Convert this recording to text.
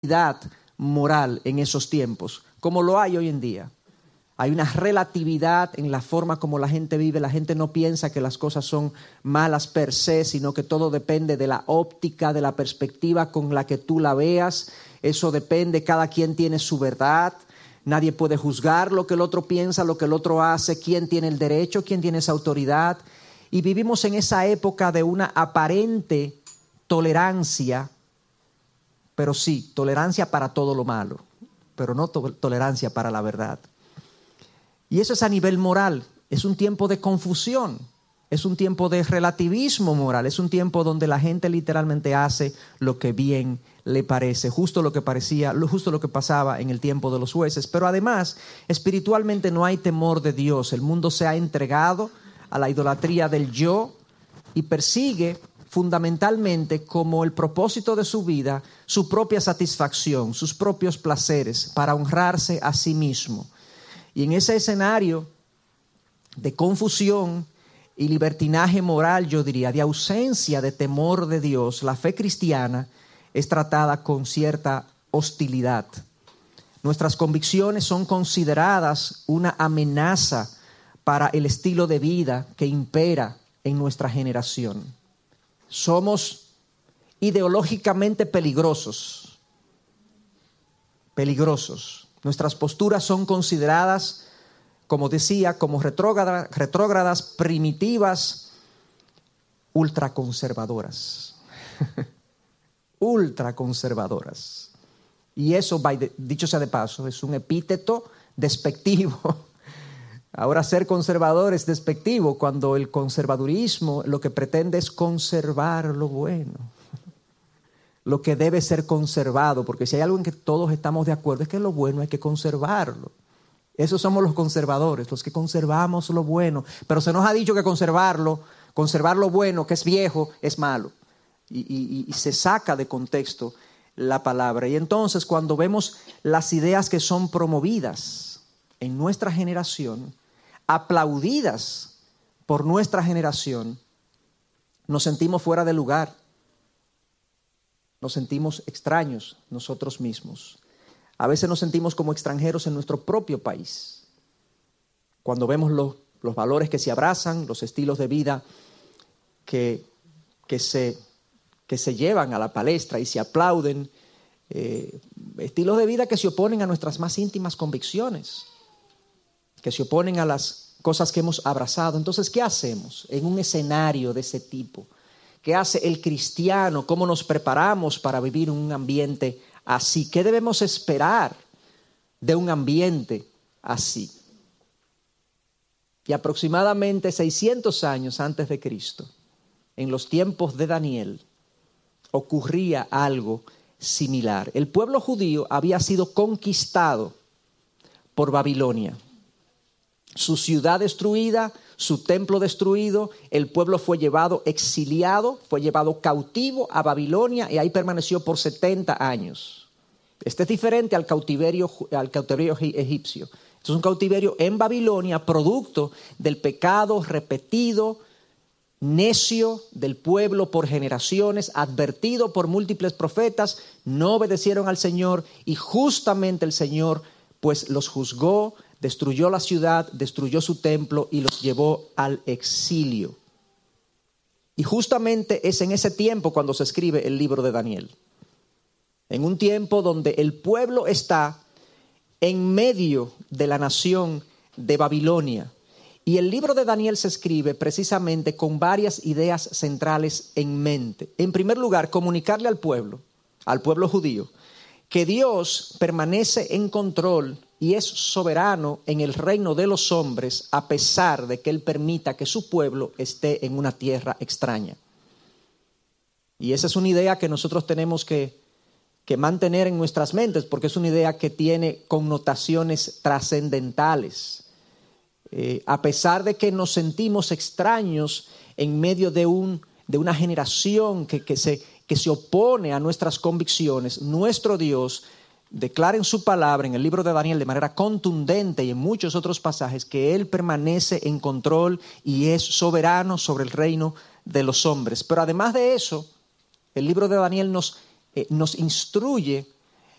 moral en esos tiempos, como lo hay hoy en día. Hay una relatividad en la forma como la gente vive. La gente no piensa que las cosas son malas per se, sino que todo depende de la óptica, de la perspectiva con la que tú la veas. Eso depende, cada quien tiene su verdad. Nadie puede juzgar lo que el otro piensa, lo que el otro hace, quién tiene el derecho, quién tiene esa autoridad. Y vivimos en esa época de una aparente tolerancia, pero sí, tolerancia para todo lo malo, pero no tolerancia para la verdad. Y eso es a nivel moral. Es un tiempo de confusión, es un tiempo de relativismo moral, es un tiempo donde la gente literalmente hace lo que bien le parece, justo lo que pasaba en el tiempo de los jueces. Pero además, espiritualmente no hay temor de Dios. El mundo se ha entregado a la idolatría del yo y persigue fundamentalmente como el propósito de su vida su propia satisfacción, sus propios placeres, para honrarse a sí mismo. Y en ese escenario de confusión y libertinaje moral, yo diría, de ausencia de temor de Dios, la fe cristiana es tratada con cierta hostilidad. Nuestras convicciones son consideradas una amenaza para el estilo de vida que impera en nuestra generación. Somos ideológicamente peligrosos. Nuestras posturas son consideradas, como decía, como retrógradas, primitivas, ultraconservadoras. Ultraconservadoras. Y eso, dicho sea de paso, es un epíteto despectivo. Ahora ser conservador es despectivo cuando el conservadurismo lo que pretende es conservar lo bueno, lo que debe ser conservado, porque si hay algo en que todos estamos de acuerdo es que lo bueno hay que conservarlo. Esos somos los conservadores, los que conservamos lo bueno, pero se nos ha dicho que conservar lo bueno, que es viejo, es malo, y se saca de contexto la palabra. Y entonces cuando vemos las ideas que son promovidas en nuestra generación, aplaudidas por nuestra generación, nos sentimos fuera de lugar, nos sentimos extraños nosotros mismos. A veces nos sentimos como extranjeros en nuestro propio país. Cuando vemos los valores que se abrazan, los estilos de vida que se llevan a la palestra y se aplauden, estilos de vida que se oponen a nuestras más íntimas convicciones, que se oponen a las cosas que hemos abrazado. Entonces, ¿qué hacemos en un escenario de ese tipo? ¿Qué hace el cristiano? ¿Cómo nos preparamos para vivir en un ambiente así? ¿Qué debemos esperar de un ambiente así? Y aproximadamente 600 años antes de Cristo, en los tiempos de Daniel, ocurría algo similar. El pueblo judío había sido conquistado por Babilonia. Su ciudad destruida, su templo destruido, el pueblo fue llevado exiliado, fue llevado cautivo a Babilonia y ahí permaneció por 70 años. Este es diferente al cautiverio egipcio. Esto es un cautiverio en Babilonia, producto del pecado repetido, necio del pueblo por generaciones, advertido por múltiples profetas, no obedecieron al Señor y justamente el Señor pues los juzgó, destruyó la ciudad, destruyó su templo y los llevó al exilio. Y justamente es en ese tiempo cuando se escribe el libro de Daniel. En un tiempo donde el pueblo está en medio de la nación de Babilonia. Y el libro de Daniel se escribe precisamente con varias ideas centrales en mente. En primer lugar, comunicarle al pueblo judío, que Dios permanece en control y es soberano en el reino de los hombres, a pesar de que Él permita que su pueblo esté en una tierra extraña. Y esa es una idea que nosotros tenemos que mantener en nuestras mentes, porque es una idea que tiene connotaciones trascendentales. A pesar de que nos sentimos extraños en medio de una generación que se opone a nuestras convicciones, nuestro Dios declara en su palabra, en el libro de Daniel, de manera contundente y en muchos otros pasajes, que Él permanece en control y es soberano sobre el reino de los hombres. Pero además de eso, el libro de Daniel nos instruye